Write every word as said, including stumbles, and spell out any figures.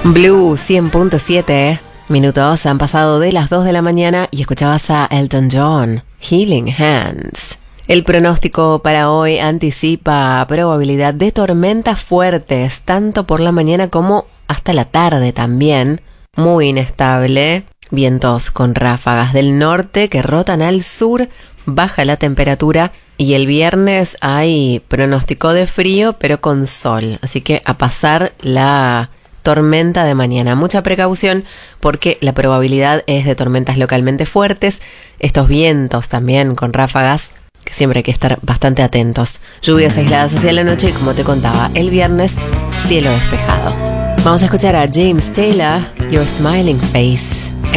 Blue cien punto siete minutos han pasado de las dos de la mañana y escuchabas a Elton John, Healing Hands. El pronóstico para hoy anticipa probabilidad de tormentas fuertes, tanto por la mañana como hasta la tarde también. Muy inestable, vientos con ráfagas del norte que rotan al sur, baja la temperatura y el viernes hay pronóstico de frío pero con sol, así que a pasar la tormenta de mañana. Mucha precaución porque la probabilidad es de tormentas localmente fuertes, estos vientos también con ráfagas que siempre hay que estar bastante atentos. Lluvias aisladas hacia la noche y, como te contaba, el viernes cielo despejado. Vamos a escuchar a James Taylor, Your Smiling Face.